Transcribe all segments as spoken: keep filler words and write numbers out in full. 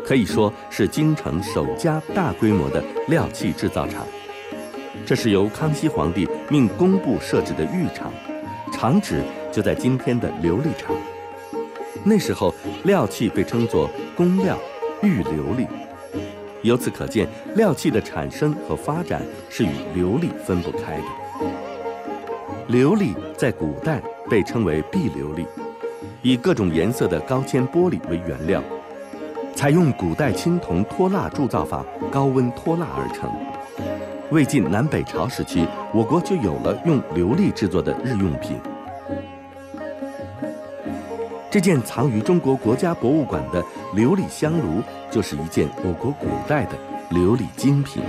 可以说是京城首家大规模的料器制造厂。这是由康熙皇帝命工部设置的御厂，厂址就在今天的琉璃厂。那时候料器被称作工料、御琉璃，由此可见，料器的产生和发展是与琉璃分不开的。琉璃在古代被称为碧琉璃，以各种颜色的高铅玻璃为原料，采用古代青铜脱蜡铸造法，高温脱蜡而成。魏晋南北朝时期，我国就有了用琉璃制作的日用品。这件藏于中国国家博物馆的琉璃香炉，就是一件我国古代的琉璃精品。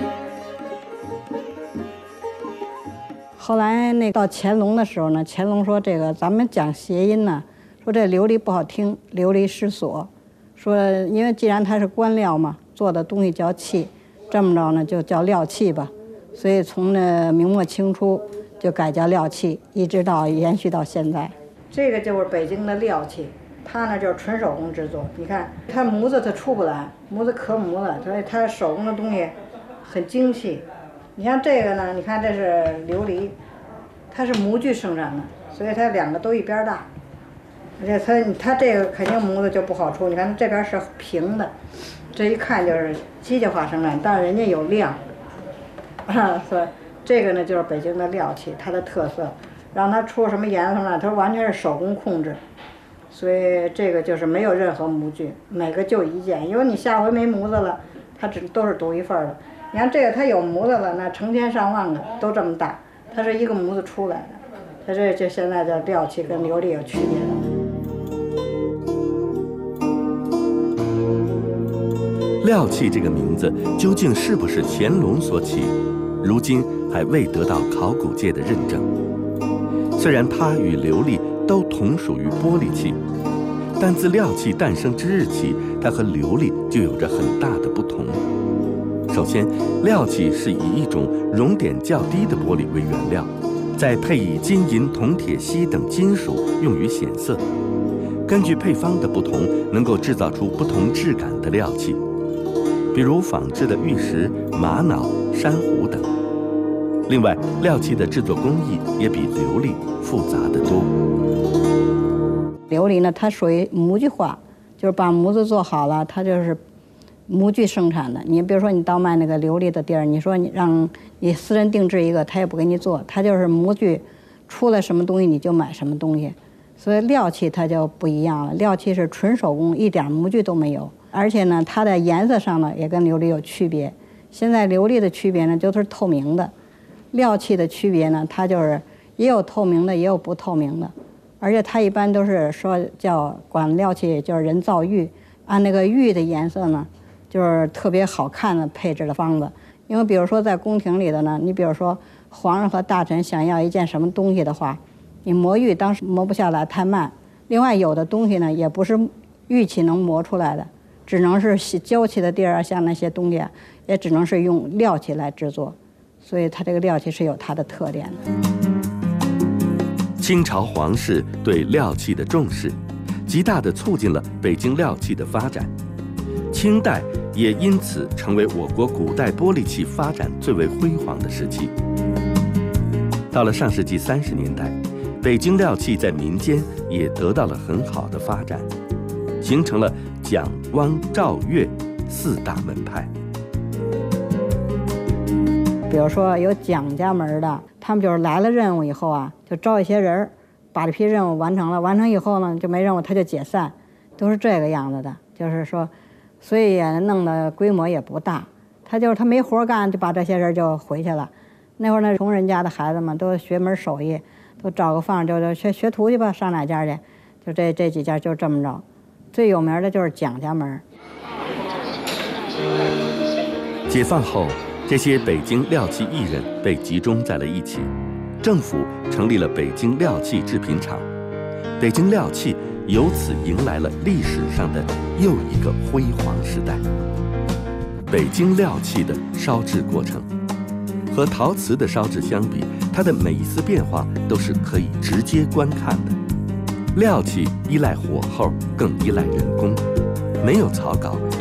后来那到乾隆的时候呢，乾隆说这个咱们讲谐音呢，说这琉璃不好听，琉璃失所，说因为既然它是官料嘛，做的东西叫器，这么着呢就叫料器吧。所以从那明末清初就改叫料器，一直到延续到现在。这个就是北京的料器，它呢就是纯手工制作。你看它模子它出不来，模子刻模了，所以它手工的东西很精细。你像这个呢，你看这是琉璃，它是模具生产的，所以它两个都一边大。而且它它这个肯定模子就不好出，你看这边是平的，这一看就是机械化生产，但是人家有量。啊，所以这个呢就是北京的料器，它的特色，让它出什么颜色呢？它完全是手工控制，所以这个就是没有任何模具，每个就一件，因为你下回没模子了，它只都是独一份的。你看这个它有模子了，那成千上万个都这么大，它是一个模子出来的，它这就现在的料器跟琉璃有区别的。料器这个名字究竟是不是乾隆所起，如今还未得到考古界的认证。虽然它与琉璃都同属于玻璃器，但自料器诞生之日起，它和琉璃就有着很大的不同。首先，料器是以一种熔点较低的玻璃为原料，再配以金银铜铁锡等金属用于显色，根据配方的不同，能够制造出不同质感的料器，比如仿制的玉石、玛瑙、珊瑚等。另外，料器的制作工艺也比琉璃复杂得多。 琉璃呢，它属于模具化，就是把模子做好了，它就是模具生产的。你比如说，你到卖那个琉璃的地儿，你说你让你私人定制一个，他也不给你做，他就是模具出来什么东西你就买什么东西。所以料器它就不一样了，料器是纯手工，一点模具都没有。而且呢，它的颜色上呢也跟琉璃有区别。现在琉璃的区别呢就是透明的，料器的区别呢，它就是也有透明的，也有不透明的。而且它一般都是说叫管料器就是人造玉，按那个玉的颜色呢，就是特别好看的配置的方子。因为比如说在宫廷里的呢，你比如说皇上和大臣想要一件什么东西的话，你磨玉当时磨不下来，太慢。另外有的东西呢也不是玉器能磨出来的，只能是胶器的地儿，像那些东西啊，也只能是用料器来制作，所以它这个料器是有它的特点的。 清朝皇室对料器的重视，极大地促进了北京料器的发展。清代也因此成为我国古代玻璃器发展最为辉煌的时期。到了上世纪三十年代，北京料器在民间也得到了很好的发展，形成了蒋、汪、赵、岳四大门派。 比如说有蒋家门的，他们就是来了任务以后啊，就招一些人，把这批任务完成了，完成以后呢就没任务他就解散，都是这个样子的。就是说，所以也弄的规模也不大，他就是他没活干，就把这些人就回去了。那会儿呢，穷人家的孩子们都学门手艺，都找个房就学学徒去吧，上哪家去？就这这几家就这么着。最有名的就是蒋家门。 解放后，这些北京料器艺人被集中在了一起，政府成立了北京料器制品厂，北京料器由此迎来了历史上的又一个辉煌时代。北京料器的烧制过程和陶瓷的烧制相比，它的每一次变化都是可以直接观看的。料器依赖火候，更依赖人工，没有草稿，